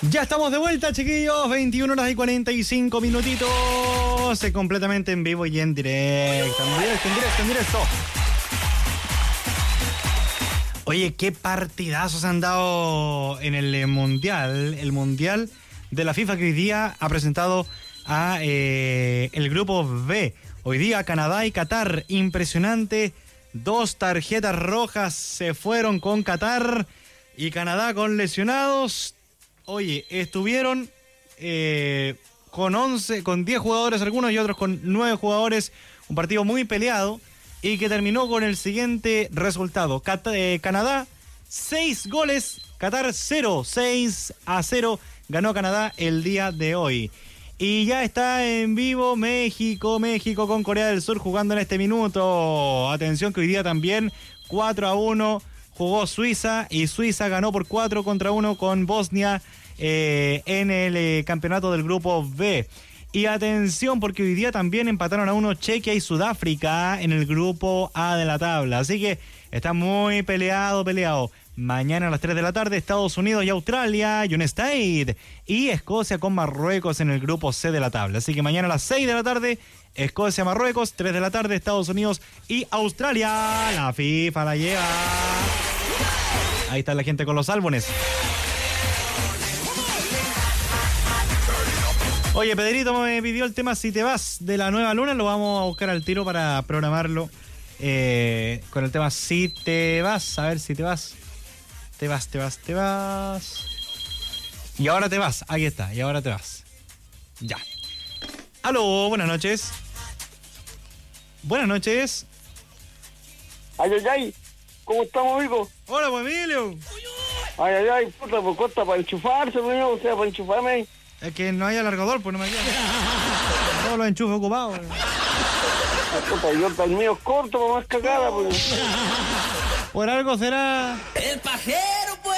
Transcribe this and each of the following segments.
Ya estamos de vuelta, chiquillos. 21 horas y 45 minutitos. Completamente en vivo y en directo. En directo. Oye, qué partidazos han dado en el Mundial. El Mundial de la FIFA, que hoy día ha presentado a el grupo B. Hoy día Canadá y Qatar. Impresionante. 2 tarjetas rojas se fueron con Qatar y Canadá con lesionados. Oye, estuvieron con 10 jugadores algunos y otros con 9 jugadores. Un partido muy peleado y que terminó con el siguiente resultado. Canadá, 6 goles, Qatar 0, 6-0. Ganó Canadá el día de hoy. Y ya está en vivo México con Corea del Sur jugando en este minuto. Atención que hoy día también 4-1 jugó Suiza y Suiza ganó por 4-1 con Bosnia en el campeonato del grupo B. Y atención porque hoy día también empataron a 1 Chequia y Sudáfrica en el grupo A de la tabla. Así que está muy peleado. Mañana a las 3 de la tarde, Estados Unidos y Australia, United States y Escocia con Marruecos en el grupo C de la tabla. Así que mañana a las 6 de la tarde, Escocia, Marruecos, 3 de la tarde, Estados Unidos y Australia. La FIFA la lleva. Ahí está la gente con los álbumes. Oye, Pedrito me pidió el tema Si te vas de la Nueva Luna, lo vamos a buscar al tiro para programarlo con el tema Si te vas, a ver si te vas. Te vas. Y ahora te vas, aquí está, y ahora te vas. Ya. Aló, buenas noches. Ay, ¿cómo estamos, amigo? Hola, pues Emilio. Ay, puta, pues corta para enchufarse, amigo, o sea, para enchufarme. Es que no hay alargador, pues no me queda. Todos los enchufes ocupados. Puta, yo el mío es corto, para más cagada, pues. Por algo será. ¡El pajero, pues!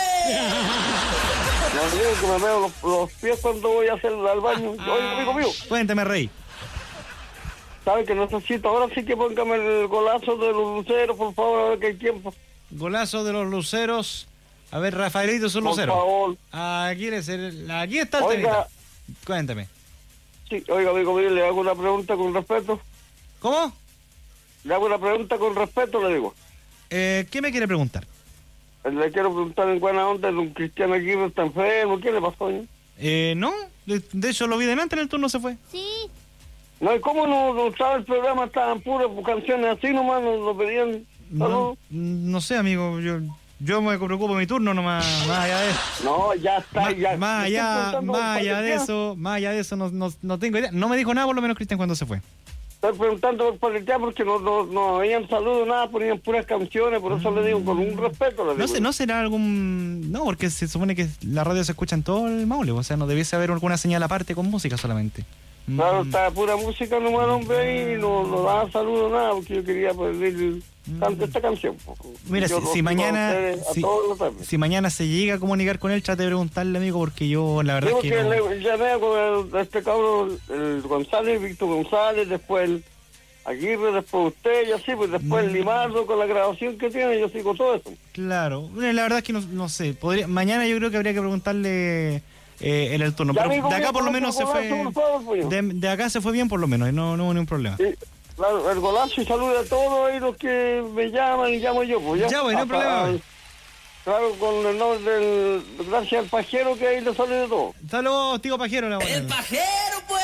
No digo que me veo los pies cuando voy a hacer al baño. Oye, amigo mío. Cuénteme, Rey. ¿Sabes que necesito? Ahora sí que póngame el golazo de los luceros, por favor, a ver qué hay tiempo. Golazo de los luceros. A ver, Rafaelito es un lucero. Por favor. Aquí está el Oiga. temita. Cuénteme. Sí, oiga, amigo mío, le hago una pregunta con respeto. ¿Cómo? Le hago una pregunta con respeto, le digo. ¿Qué me quiere preguntar? Le quiero preguntar en buena onda, don Cristiano Aguirre está enfermo, ¿qué le pasó? No, de hecho lo vi delante en el turno, se fue. Sí. No, ¿y cómo no estaba el programa? Estaban puras canciones así nomás, nos pedían. No sé, amigo, yo me preocupo de mi turno nomás, más allá de eso. No, ya está, ya. Más allá de eso, no tengo idea. No me dijo nada por lo menos Cristian cuando se fue. Estoy preguntando por el chat porque no habían saludos, nada, ponían puras canciones, por eso le digo con un respeto. Le digo. No será algún... No, porque se supone que la radio se escucha en todo el Maule, o sea, no debiese haber alguna señal aparte con música solamente. Claro, está pura música nomás, hombre, y no daba saludos, nada, porque yo quería pedir esta canción. Mira, si mañana se llega a comunicar con él, trate de preguntarle, amigo, porque yo la verdad es que no... le llamé con este cabrón, el González, Víctor González, después el Aguirre, después usted, y así, pues después el Limardo con la grabación que tiene, yo sigo todo eso. Claro, la verdad es que no sé, mañana yo creo que habría que preguntarle en el turno, pero de acá por lo menos se fue... De acá se fue bien por lo menos, no hubo ningún problema. Sí. Claro, el golazo y saluda a todos ahí los que me llaman y llamo yo, pues ya. Ya, bueno, no hay problema. Claro, con el nombre del... Gracias al pajero que ahí le saluda a todos. Saludos, tío pajero. ¡El pajero, pues!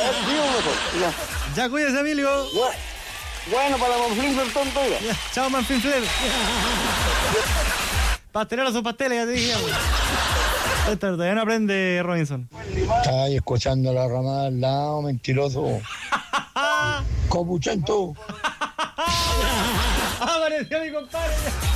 Ya, cuídese, Emilio. Bueno, para Manflin del tonto, ya. Chao, Manflin Fler. Pastelero sus pasteles, ya te dije. Esto todavía no aprende, Robinson. Está ahí escuchando la ramada al lado, mentiroso. Copuchento. Apareció mi compadre.